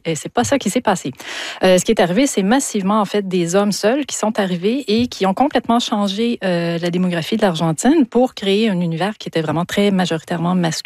c'est pas ça qui s'est passé. Ce qui est arrivé, c'est massivement, en fait, des hommes seuls qui sont arrivés et qui ont complètement changé la démographie de l'Argentine pour créer un univers qui était vraiment très majoritairement masculin.